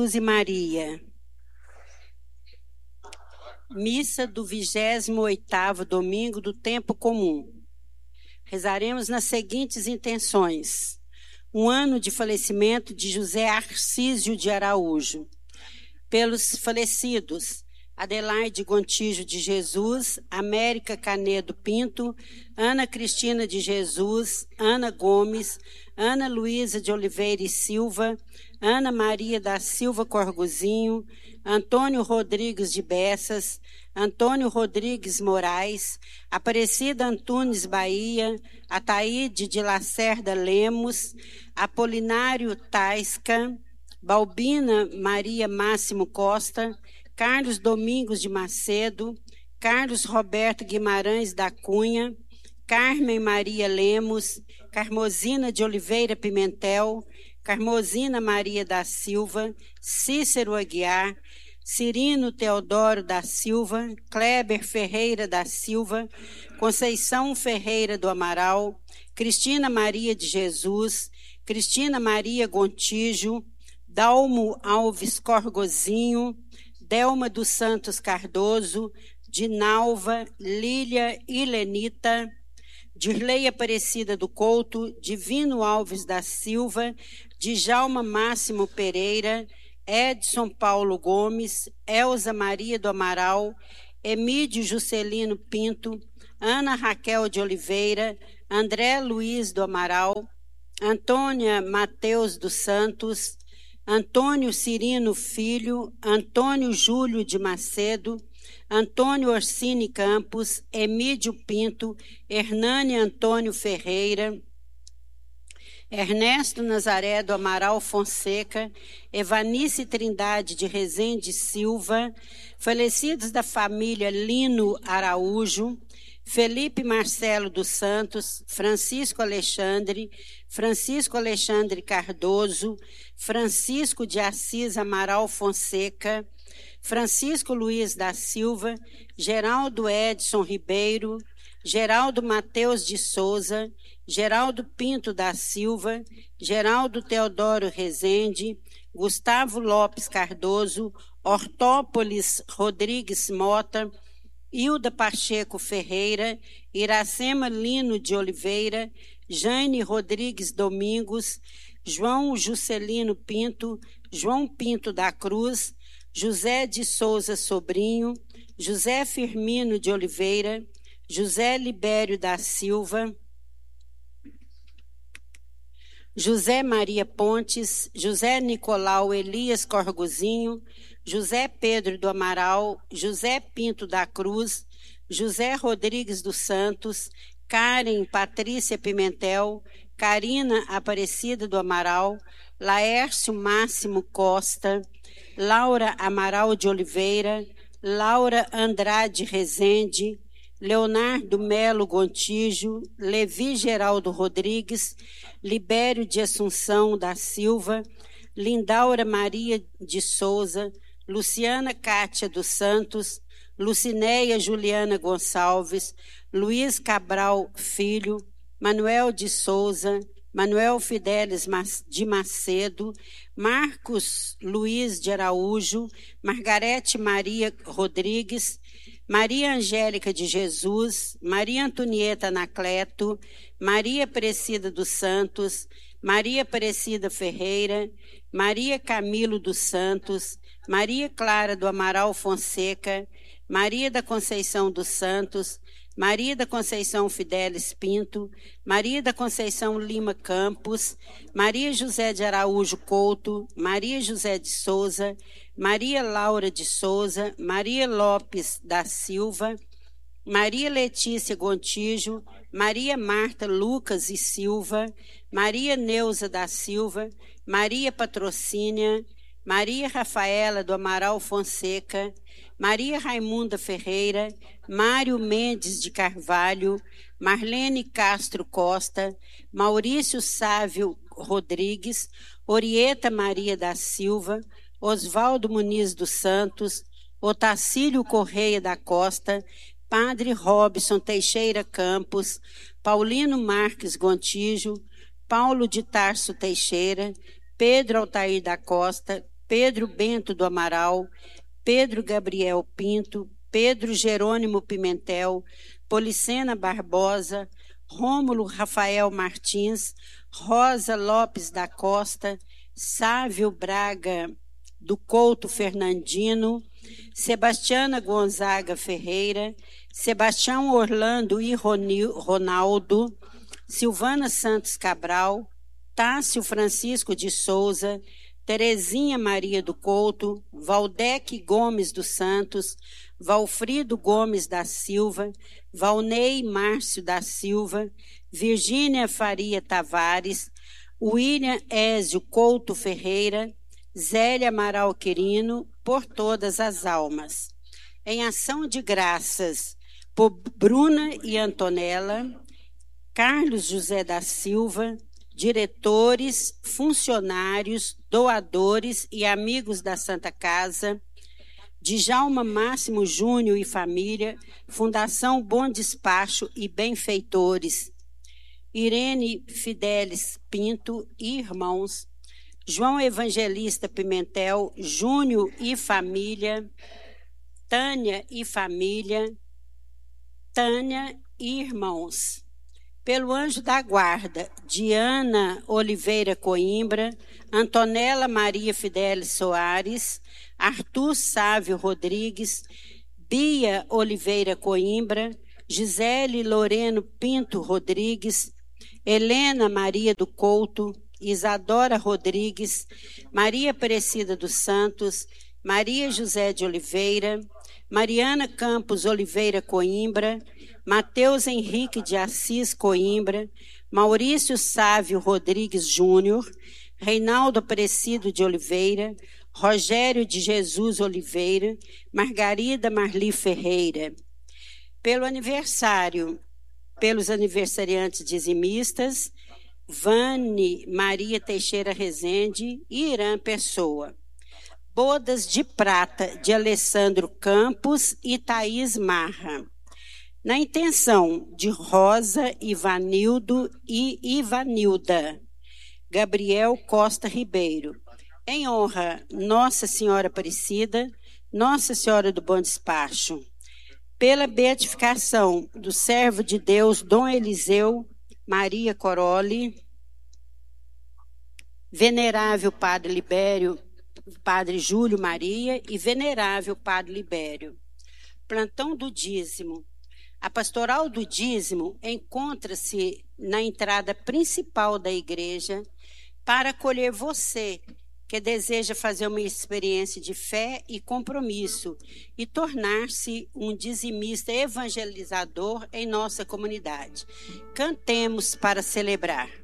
Jesus e Maria. Missa do 28º domingo do tempo comum. Rezaremos nas seguintes intenções: um ano de falecimento de José Arcísio de Araújo. Pelos falecidos: Adelaide Gontijo de Jesus, América Canedo Pinto, Ana Cristina de Jesus, Ana Gomes, Ana Luísa de Oliveira e Silva, Ana Maria da Silva Corguzinho, Antônio Rodrigues de Bessas, Antônio Rodrigues Moraes, Aparecida Antunes Bahia, Ataíde de Lacerda Lemos, Apolinário Taisca, Balbina Maria Máximo Costa, Carlos Domingos de Macedo, Carlos Roberto Guimarães da Cunha, Carmen Maria Lemos, Carmosina de Oliveira Pimentel, Carmosina Maria da Silva, Cícero Aguiar, Cirino Teodoro da Silva, Kleber Ferreira da Silva, Conceição Ferreira do Amaral, Cristina Maria de Jesus, Cristina Maria Gontijo, Dalmo Alves Corgozinho, Delma dos Santos Cardoso, Dinalva, Lília Ilenita, Dirley Aparecida do Couto, Divino Alves da Silva, Djalma Máximo Pereira, Edson Paulo Gomes, Elza Maria do Amaral, Emídio Juscelino Pinto, Ana Raquel de Oliveira, André Luiz do Amaral, Antônia Mateus dos Santos, Antônio Cirino Filho, Antônio Júlio de Macedo, Antônio Orsini Campos, Emídio Pinto, Hernani Antônio Ferreira, Ernesto Nazaré do Amaral Fonseca, Evanice Trindade de Rezende Silva, falecidos da família Lino Araújo, Felipe Marcelo dos Santos, Francisco Alexandre Cardoso, Francisco de Assis Amaral Fonseca, Francisco Luiz da Silva, Geraldo Edson Ribeiro, Geraldo Mateus de Souza, Geraldo Pinto da Silva, Geraldo Teodoro Rezende, Gustavo Lopes Cardoso, Hortópolis Rodrigues Mota, Hilda Pacheco Ferreira, Iracema Lino de Oliveira, Jane Rodrigues Domingos, João Juscelino Pinto, João Pinto da Cruz, José de Souza Sobrinho, José Firmino de Oliveira, José Libério da Silva, José Maria Pontes, José Nicolau Elias Corgozinho, José Pedro do Amaral, José Pinto da Cruz, José Rodrigues dos Santos, Karen Patrícia Pimentel, Carina Aparecida do Amaral, Laércio Máximo Costa, Laura Amaral de Oliveira, Laura Andrade Rezende, Leonardo Melo Gontijo, Levi Geraldo Rodrigues, Libério de Assunção da Silva, Lindaura Maria de Souza, Luciana Cátia dos Santos, Lucinéia Juliana Gonçalves, Luiz Cabral Filho, Manuel de Souza, Manuel Fidelis de Macedo, Marcos Luiz de Araújo, Margarete Maria Rodrigues, Maria Angélica de Jesus, Maria Antonieta Anacleto, Maria Aparecida dos Santos, Maria Aparecida Ferreira, Maria Camilo dos Santos, Maria Clara do Amaral Fonseca, Maria da Conceição dos Santos, Maria da Conceição Fidelis Pinto, Maria da Conceição Lima Campos, Maria José de Araújo Couto, Maria José de Souza, Maria Laura de Souza, Maria Lopes da Silva, Maria Letícia Gontijo, Maria Marta Lucas e Silva, Maria Neuza da Silva, Maria Patrocínia, Maria Rafaela do Amaral Fonseca, Maria Raimunda Ferreira, Mário Mendes de Carvalho, Marlene Castro Costa, Maurício Sávio Rodrigues, Orieta Maria da Silva, Oswaldo Muniz dos Santos, Otacílio Correia da Costa, Padre Robson Teixeira Campos, Paulino Marques Gontijo, Paulo de Tarso Teixeira, Pedro Altair da Costa, Pedro Bento do Amaral, Pedro Gabriel Pinto, Pedro Jerônimo Pimentel, Policena Barbosa, Rômulo Rafael Martins, Rosa Lopes da Costa, Sávio Braga do Couto Fernandino, Sebastiana Gonzaga Ferreira, Sebastião Orlando e Ronaldo, Silvana Santos Cabral, Tássio Francisco de Souza, Terezinha Maria do Couto, Valdec Gomes dos Santos, Valfrido Gomes da Silva, Valnei Márcio da Silva, Virgínia Faria Tavares, William Ézio Couto Ferreira, Zélia Amaral Quirino, por todas as almas. Em ação de graças por Bruna e Antonella, Carlos José da Silva, diretores, funcionários, doadores e amigos da Santa Casa, Djalma Máximo Júnior e família, Fundação Bom Despacho e benfeitores, Irene Fidelis Pinto e irmãos, João Evangelista Pimentel, Júnior e família, Tânia e família, Tânia e irmãos. Pelo anjo da guarda, Diana Oliveira Coimbra, Antonella Maria Fidelis Soares, Arthur Sávio Rodrigues, Bia Oliveira Coimbra, Gisele Loreno Pinto Rodrigues, Helena Maria do Couto, Isadora Rodrigues, Maria Aparecida dos Santos, Maria José de Oliveira, Mariana Campos Oliveira Coimbra, Mateus Henrique de Assis Coimbra, Maurício Sávio Rodrigues Júnior, Reinaldo Aparecido de Oliveira, Rogério de Jesus Oliveira, Margarida Marli Ferreira. Pelos aniversariantes dizimistas, Vane Maria Teixeira Rezende e Irã Pessoa. Bodas de prata de Alessandro Campos e Thaís Marra. Na intenção de Rosa, Ivanildo e Ivanilda. Gabriel Costa Ribeiro. Em honra Nossa Senhora Aparecida, Nossa Senhora do Bom Despacho. Pela beatificação do servo de Deus Dom Eliseu Maria Coroli, venerável Padre Libério, Padre Júlio Maria e venerável Padre Libério. Plantão do dízimo. A pastoral do dízimo encontra-se na entrada principal da igreja para acolher você que deseja fazer uma experiência de fé e compromisso e tornar-se um dizimista evangelizador em nossa comunidade. Cantemos para celebrar.